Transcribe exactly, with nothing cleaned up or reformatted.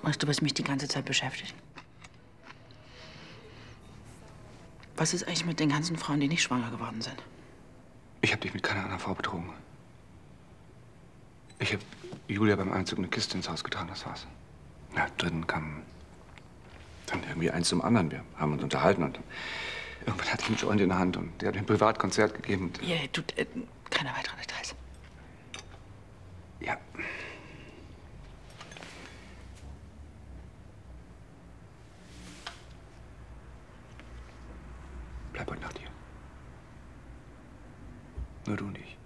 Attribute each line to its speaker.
Speaker 1: Weißt du, was mich die ganze Zeit beschäftigt? Was ist eigentlich mit den ganzen Frauen, die nicht schwanger geworden sind?
Speaker 2: Ich habe dich mit keiner anderen Frau betrogen. Ich habe Julia beim Einzug eine Kiste ins Haus getragen, das war's. Ja, drinnen kam dann irgendwie eins zum anderen. Wir haben uns unterhalten und irgendwann hatte ich einen Joint in der Hand und der hat mir ein Privatkonzert gegeben. Und
Speaker 1: Ja, du, äh, keine weiteren Details.
Speaker 2: ja. Bleib heute Nacht hier. Nur du und ich.